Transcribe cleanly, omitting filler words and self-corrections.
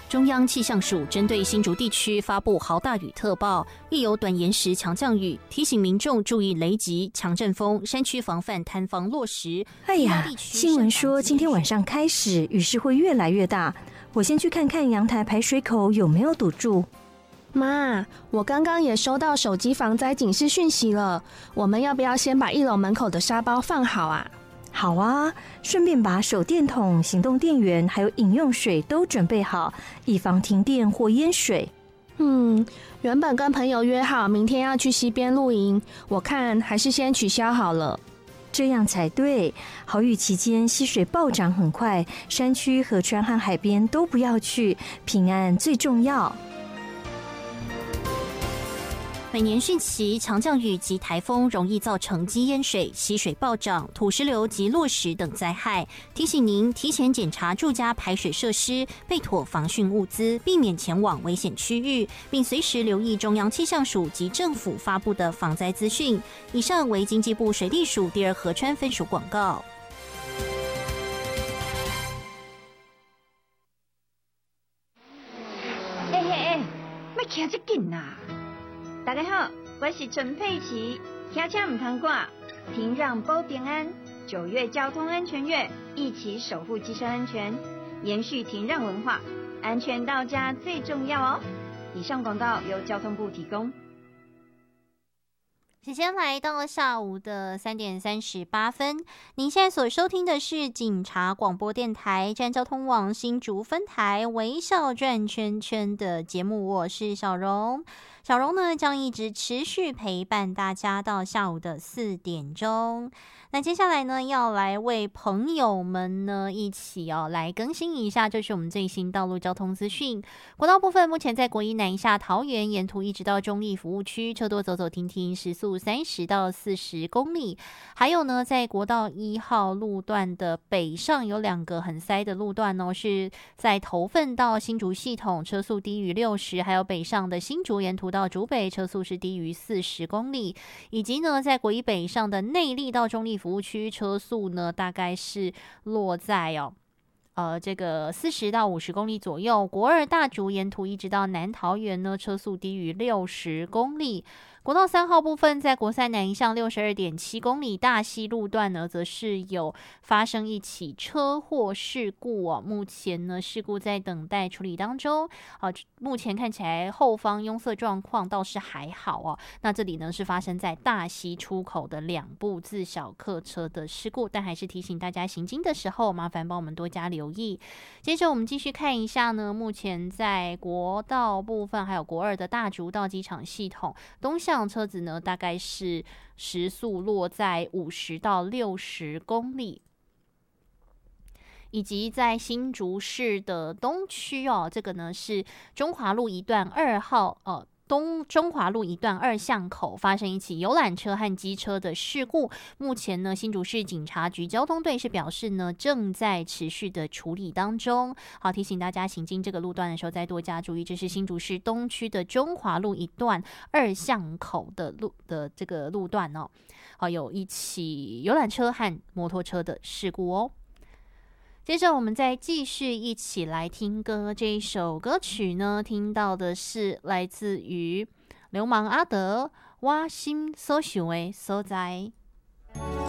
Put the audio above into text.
中央气象署针对新竹地区发布豪大雨特报，亦有短延时强降雨，提醒民众注意雷击、强阵风，山区防范坍方落石。 哎呀，新闻说今天晚上开始雨势会越来越大，我先去看看阳台排水口有没有堵住。 妈，我刚刚也收到手机防灾警示讯息了，我们要不要先把1楼门口的沙包放好啊？ 好啊，顺便把手电筒、行动电源还有饮用水都准备好，以防停电或淹水。 原本跟朋友约好明天要去溪边露营，我看还是先取消好了。 这样才对，豪雨期间溪水暴涨很快，山区、河川和海边都不要去，平安最重要。 每年汛期、强降雨及台风容易造成积淹水、溪水暴涨、土石流及落石等灾害，提醒您提前检查住家排水设施，备妥防汛物资，避免前往危险区域，并随时留意中央气象署及政府发布的防灾资讯。以上为经济部水利署第2河川分署广告。 别骑这紧啊！大家好，我是陈佩琪，开车唔通挂，停让保平安。9月交通安全月，一起守护机车安全，延续停让文化，安全到家最重要哦。以上广告由交通部提供。 时间来到了下午的3点38分，您现在所收听的是警察广播电台站交通网新竹分台微笑转圈圈的节目，我是小荣。小荣呢将一直持续陪伴大家到下午的4点钟。那接下来呢，要来为朋友们呢一起来更新一下，就是我们最新道路交通资讯。国道部分，目前在国一南下桃园沿途一直到中立服务区，车多走走停停，时速30到40公里。还有呢，在国道1号路段的北上有2个很塞的路段哦，是在头份到新竹系统，车速低于60，还有北上的新竹沿途到竹北，车速是低于40公里，以及呢，在国一北上的内壢到中立服务区，车速呢大概是落在这个40到50公里左右。国二大竹沿途一直到南桃园呢，车速低于60公里。国道3号部分，在国三南一向62.7公里，大溪路段呢，则是有发生一起车祸事故哦。目前呢，事故在等待处理当中。目前看起来后方拥塞状况倒是还好哦。那这里呢是发生在大溪出口的2部自小客车的事故，但还是提醒大家行经的时候，麻烦帮我们多加留意。接着我们继续看一下呢，目前在国道部分还有国二的大竹到机场系统东向车子呢，大概是时速落在50到60公里，以及在新竹市的东区这个呢是中华路一段2号中华路一段2巷口发生一起游览车和机车的事故，目前呢新竹市警察局交通队是表示呢正在持续的处理当中。好，提醒大家行经这个路段的时候再多加注意，这是新竹市东区的中华路一段2巷口的这个路段哦。好，有一起游览车和摩托车的事故哦。接着我们再继续一起来听歌，这一首歌曲呢听到的是来自于流氓阿德我心所想的所在。